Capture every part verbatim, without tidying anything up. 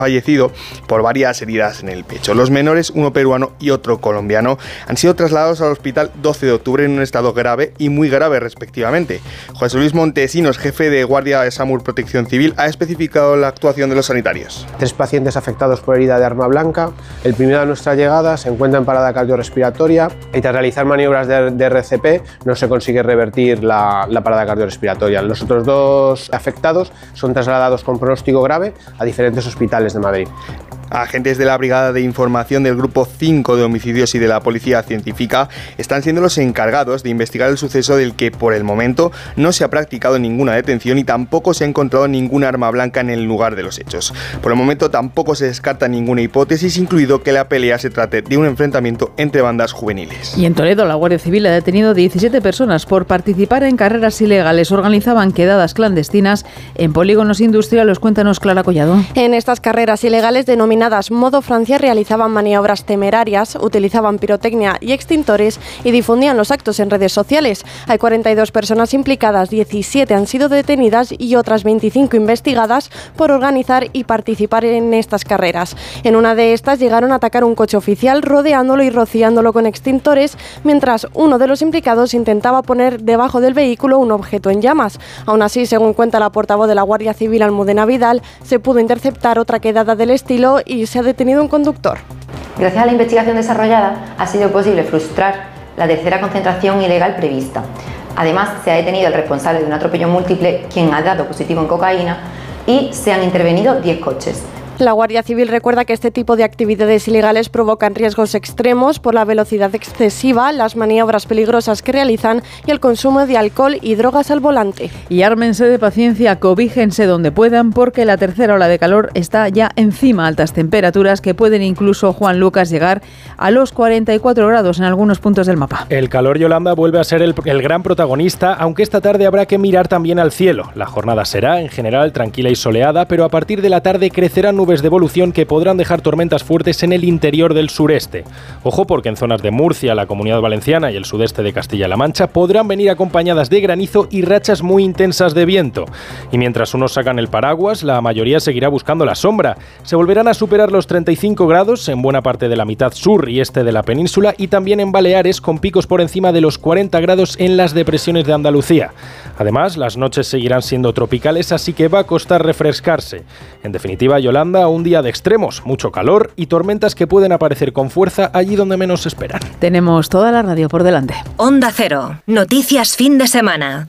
fallecido por varias heridas en el pecho. Los menores, uno peruano y otro colombiano, han sido trasladados al hospital doce de octubre en un estado grave y muy grave respectivamente. José Luis Montesinos, jefe de Guardia de SAMUR Protección Civil, ha especificado la actuación de los sanitarios. Tres pacientes afectados por herida de arma blanca. El primero de nuestra llegada se encuentra en parada cardiorrespiratoria y tras realizar maniobras de, de R C P no se consigue revertir la, la parada cardiorrespiratoria. Los otros dos afectados son trasladados con pronóstico grave a diferentes hospitales de Madrid. Agentes de la Brigada de Información del Grupo cinco de Homicidios y de la Policía Científica están siendo los encargados de investigar el suceso del que por el momento no se ha practicado ninguna detención y tampoco se ha encontrado ninguna arma blanca en el lugar de los hechos. Por el momento tampoco se descarta ninguna hipótesis, incluido que la pelea se trate de un enfrentamiento entre bandas juveniles. Y en Toledo la Guardia Civil ha detenido diecisiete personas por participar en carreras ilegales. Organizaban quedadas clandestinas en polígonos industriales. Cuéntanos, Clara Collado. En estas carreras ilegales denominadas Modo Francia realizaban maniobras temerarias, utilizaban pirotecnia y extintores y difundían los actos en redes sociales. Hay cuarenta y dos personas implicadas, diecisiete han sido detenidas y otras veinticinco investigadas por organizar y participar en estas carreras. En una de estas llegaron a atacar un coche oficial rodeándolo y rociándolo con extintores, mientras uno de los implicados intentaba poner debajo del vehículo un objeto en llamas. Aún así, según cuenta la portavoz de la Guardia Civil, Almudena Vidal, se pudo interceptar otra quedada del estilo y se ha detenido un conductor. Gracias a la investigación desarrollada ha sido posible frustrar la tercera concentración ilegal prevista. Además, se ha detenido al responsable de un atropello múltiple, quien ha dado positivo en cocaína, y se han intervenido diez coches. La Guardia Civil recuerda que este tipo de actividades ilegales provocan riesgos extremos por la velocidad excesiva, las maniobras peligrosas que realizan y el consumo de alcohol y drogas al volante. Y ármense de paciencia, cobíjense donde puedan, porque la tercera ola de calor está ya encima. Altas temperaturas que pueden incluso, Juan Lucas, llegar a los cuarenta y cuatro grados en algunos puntos del mapa. El calor, Yolanda, vuelve a ser el, el gran protagonista, aunque esta tarde habrá que mirar también al cielo. La jornada será, en general, tranquila y soleada, pero a partir de la tarde crecerán nubes de evolución que podrán dejar tormentas fuertes en el interior del sureste. Ojo, porque en zonas de Murcia, la Comunidad Valenciana y el sudeste de Castilla-La Mancha podrán venir acompañadas de granizo y rachas muy intensas de viento. Y mientras unos sacan el paraguas, la mayoría seguirá buscando la sombra. Se volverán a superar los treinta y cinco grados en buena parte de la mitad sur y este de la península y también en Baleares, con picos por encima de los cuarenta grados en las depresiones de Andalucía. Además, las noches seguirán siendo tropicales, así que va a costar refrescarse. En definitiva, Yolanda, un día de extremos, mucho calor y tormentas que pueden aparecer con fuerza allí donde menos se esperan. Tenemos toda la radio por delante. Onda Cero, noticias fin de semana.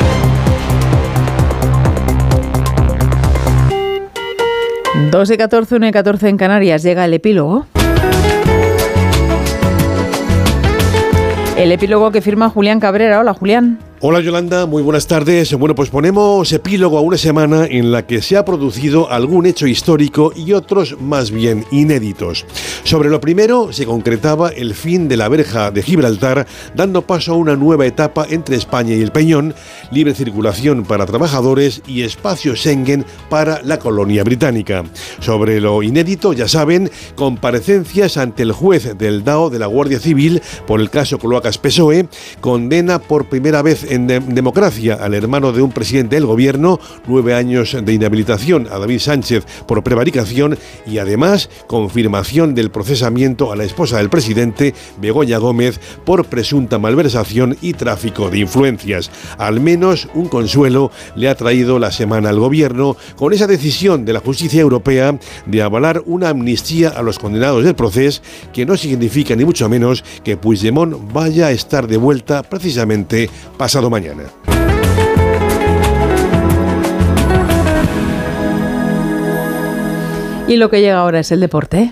dos y catorce, una y catorce en Canarias, llega el epílogo. El epílogo que firma Julián Cabrera. Hola, Julián. Hola Yolanda, muy buenas tardes. Bueno, pues ponemos epílogo a una semana en la que se ha producido algún hecho histórico y otros más bien inéditos. Sobre lo primero, se concretaba el fin de la verja de Gibraltar, dando paso a una nueva etapa entre España y el Peñón, libre circulación para trabajadores y espacio Schengen para la colonia británica. Sobre lo inédito, ya saben, comparecencias ante el juez del D A O de la Guardia Civil por el caso Cloacas P S O E, condena por primera vez en de- democracia al hermano de un presidente del gobierno, nueve años de inhabilitación a David Sánchez por prevaricación y además confirmación del procesamiento a la esposa del presidente, Begoña Gómez, por presunta malversación y tráfico de influencias. Al menos un consuelo le ha traído la semana al gobierno con esa decisión de la justicia europea de avalar una amnistía a los condenados del proceso, que no significa ni mucho menos que Puigdemont vaya a estar de vuelta precisamente pasado mañana. Y lo que llega ahora es el deporte.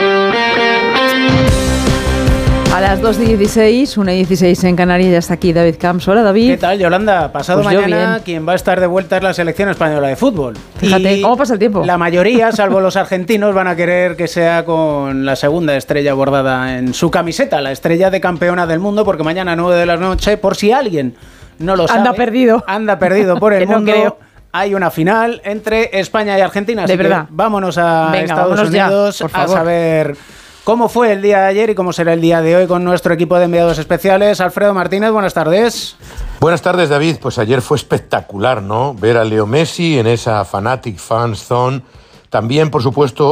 A las dos y dieciséis, una y dieciséis en Canarias, ya está aquí David Camps. Hola, David. ¿Qué tal, Yolanda? Pasado Pues mañana, quien va a estar de vuelta es la selección española de fútbol. Fíjate, Y ¿cómo pasa el tiempo? La mayoría, salvo los argentinos, van a querer que sea con la segunda estrella bordada en su camiseta, la estrella de campeona del mundo, porque mañana a nueve de la noche, por si alguien no lo sabe, Anda perdido. anda perdido por el Que no mundo. creo. Hay una final entre España y Argentina. De así que verdad. vámonos a Venga, Estados vámonos ya, Unidos por a favor. saber cómo fue el día de ayer y cómo será el día de hoy con nuestro equipo de enviados especiales. Alfredo Martínez, buenas tardes. Buenas tardes, David. Pues ayer fue espectacular, ¿no? Ver a Leo Messi en esa Fanatic Fans Zone También, por supuesto,